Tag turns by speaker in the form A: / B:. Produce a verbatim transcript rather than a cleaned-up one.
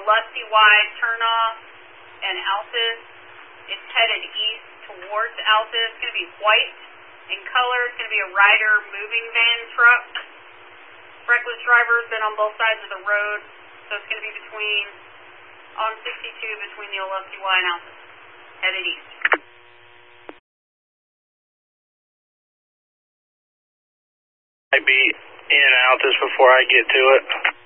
A: Olustee Y turnoff and Altus. It's headed east towards Altus. It's going to be white in color. It's going to be a Ryder moving van truck. Reckless driver's been on both sides of the road, so it's going to be between, on sixty-two, between the Olustee Y and Altus, headed east.
B: I'd be in Altus before I get to it.